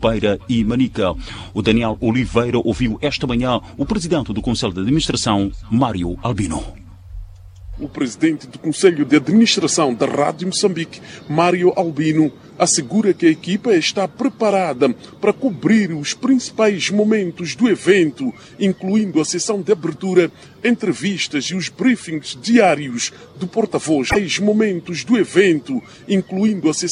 Beira e Manica. O Daniel Oliveira ouviu esta manhã o presidente do Conselho de Administração, Mário Albino. O presidente do Conselho de Administração da Rádio Moçambique, Mário Albino, assegura que a equipa está preparada para cobrir os principais momentos do evento, incluindo a sessão de abertura, entrevistas e os briefings diários do porta-voz. Os momentos do evento, incluindo a sessão